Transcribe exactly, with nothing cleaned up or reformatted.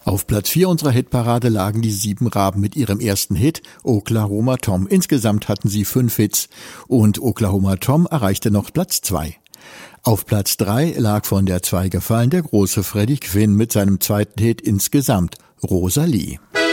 Auf Platz vier unserer Hitparade lagen die Sieben Raben mit ihrem ersten Hit Oklahoma Tom. Insgesamt hatten sie fünf Hits und Oklahoma Tom erreichte noch Platz zwei. Auf Platz drei lag von der zwei gefallen der große Freddie Quinn mit seinem zweiten Hit insgesamt, Rosalie.